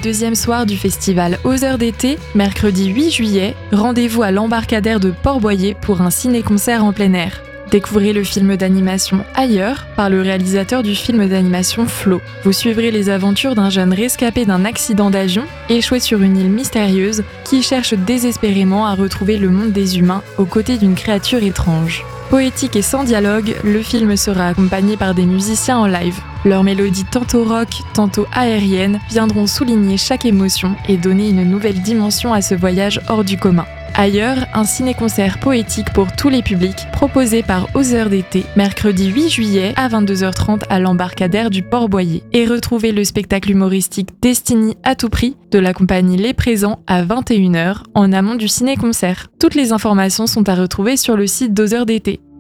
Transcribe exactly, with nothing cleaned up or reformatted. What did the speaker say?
deuxième soir du festival Aux Heures d'été, mercredi huit juillet, rendez-vous à l'embarcadère de Port-Boyer pour un ciné-concert en plein air. Découvrez le film d'animation Ailleurs par le réalisateur du film d'animation Flo. Vous suivrez les aventures d'un jeune rescapé d'un accident d'avion, échoué sur une île mystérieuse, qui cherche désespérément à retrouver le monde des humains aux côtés d'une créature étrange. Poétique et sans dialogue, le film sera accompagné par des musiciens en live. Leurs mélodies tantôt rock, tantôt aériennes viendront souligner chaque émotion et donner une nouvelle dimension à ce voyage hors du commun. Ailleurs, un ciné-concert poétique pour tous les publics, proposé par Aux Heures d'été, mercredi huit juillet à vingt-deux heures trente à l'embarcadère du Port-Boyer. Et retrouvez le spectacle humoristique Destiny à tout prix de la compagnie Les Présents à vingt et une heures en amont du ciné-concert. Toutes les informations sont à retrouver sur le site d'Aux Heures d'été.